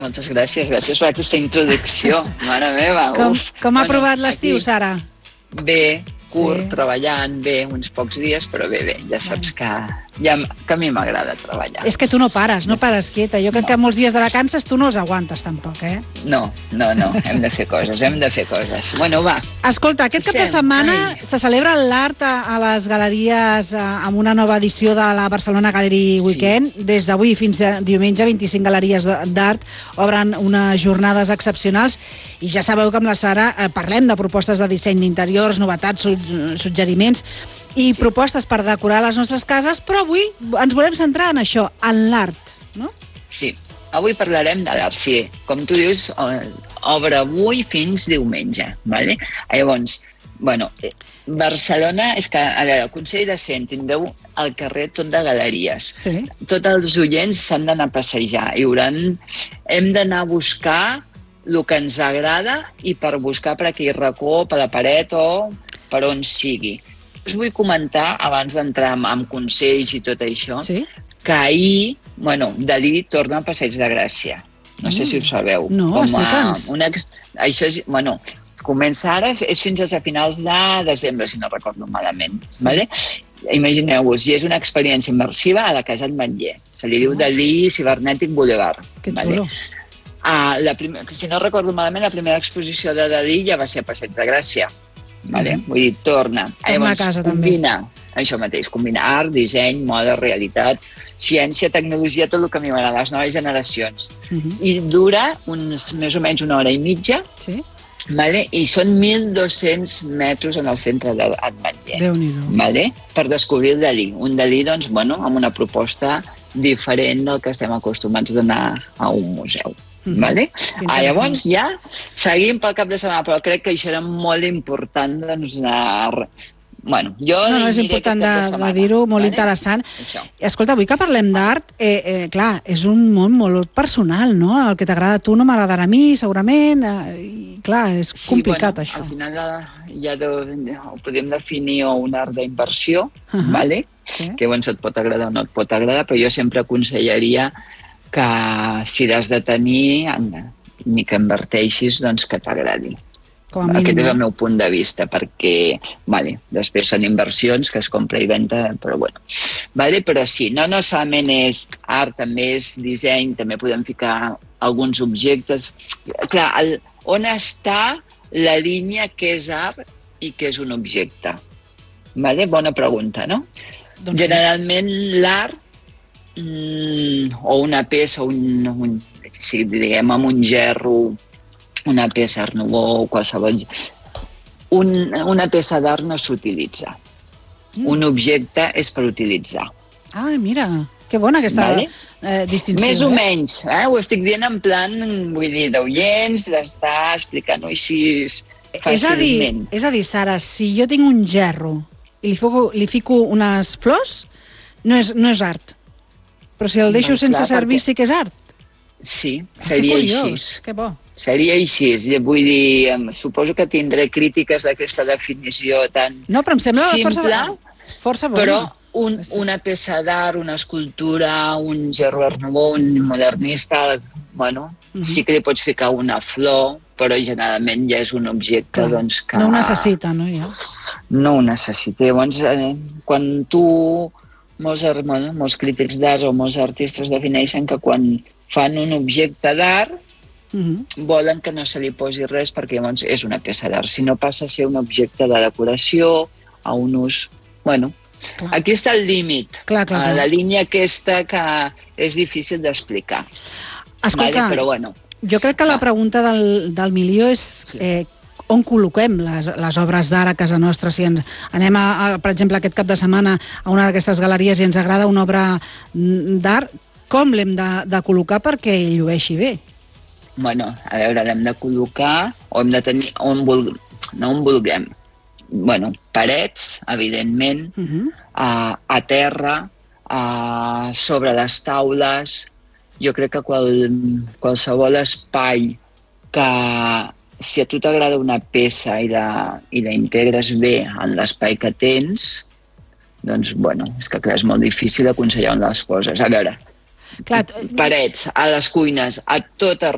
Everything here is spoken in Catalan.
Moltes gràcies, gràcies per aquesta introducció. Mare meva, Com ha provat l'estiu, Sara? Bé, curt, treballant, bé, uns pocs dies, però bé, ja saps que a mi m'agrada treballar. És que tu no pares quieta. Jo crec que molts dies de vacances tu no els aguantes tampoc, eh? No, hem de fer coses, Bueno, va. Escolta, aquest cap de setmana se celebra l'art a les galeries amb una nova edició de la Barcelona Gallery Weekend. Des d'avui fins a diumenge, 25 galeries d'art obren unes jornades excepcionals i ja sabeu que amb la Sara parlem de propostes de disseny d'interiors, novetats, suggeriments i propostes per decorar les nostres cases, però avui ens volem centrar en això, en l'art, no? Sí, avui parlarem de l'art, sí. Com tu dius, obre avui fins diumenge, ¿vale? Llavors, bueno, Barcelona, és que, a veure, el Consell de Cent tindreu al carrer tot de galeries. Sí. Tots els oients s'han d'anar a passejar i hem d'anar a buscar el que ens agrada i per buscar per aquell racó, per la paret o per on sigui. Us vull comentar, abans d'entrar en consells i tot això, que ahir, Dalí torna al Passeig de Gràcia. No sé si ho sabeu. No, explica'ns. Això és, comença ara, és fins a finals de desembre, si no recordo malament. Imagineu-vos, i és una experiència immersiva a la Casa Ametller. Se li diu Dalí Cibernètic Boulevard. Que xulo. Si no recordo malament, la primera exposició de Dalí ja va ser a Passeig de Gràcia. Vull dir, torna a casa també. Això mateix, combina art, disseny, moda, realitat, ciència, tecnologia, tot el que a mi m'agrada, les noves generacions. I dura més o menys 1 hora i mitja, i són 1.200 metres en el centre d'Ametller. Déu-n'hi-do. Per descobrir el Dalí. Un Dalí, doncs, amb una proposta diferent del que estem acostumats d'anar a un museu. Llavors ja seguim pel cap de setmana, però crec que això era molt important anar... és important de dir-ho, molt interessant. Escolta, avui que parlem d'art, clar, és un món molt personal, no? El que t'agrada a tu no m'agradarà a mi, segurament, i clar, és complicat això. Al final ja ho podem definir un art d'inversió, que et pot agradar o no et pot agradar, però jo sempre aconsellaria que si l'has de tenir, ni que inverteixis, doncs que t'agradi. Aquest és el meu punt de vista, perquè després són inversions que es compra i venda, però bueno. Però sí, no solament és art, també és disseny, també podem ficar alguns objectes. Clar, on està la línia que és art i que és un objecte? Bona pregunta, no? Generalment l'art o una peça, diguem amb un gerro, una peça Art Nouveau, qualsevol... Una peça d'art no s'utilitza. Un objecte és per utilitzar. Ah, mira, que bona aquesta distinció. Més o menys, ho estic dient en plan, vull dir, d'oients, d'estar explicant-ho així fàcilment. És a dir, Sara, si jo tinc un gerro i li fico unes flors, no és art. Però si el deixo sense servir sí que és art. Sí, seria així. Que bo. Seria així, vull dir, suposo que tindré crítiques d'aquesta definició tan simple. No, però em sembla força bona. Però una peça d'art, una escultura, un gerro Art Nouveau, un modernista, sí que li pots ficar una flor, però generalment ja és un objecte que... No ho necessita, no? No ho necessita. Llavors, quan molts crítics d'art o molts artistes defineixen que quan fan un objecte d'art volen que no se li posi res perquè llavors és una peça d'art. Si no passa a ser un objecte de decoració, a un ús... Aquí està el límit. La línia aquesta que és difícil d'explicar. Escolta, jo crec que la pregunta del milió és... on col·loquem les obres d'art a casa nostra? Si anem, per exemple, aquest cap de setmana a una d'aquestes galeries i ens agrada una obra d'art, com l'hem de col·locar perquè llueixi bé? A veure, l'hem de col·locar o hem de tenir on vulguem. Parets, evidentment, a terra, sobre les taules. Jo crec que qualsevol espai que si a tu t'agrada una peça i la integres bé en l'espai que tens, doncs, és que és molt difícil aconsellar on les poses. A veure, parets, a les cuines, a tot arreu.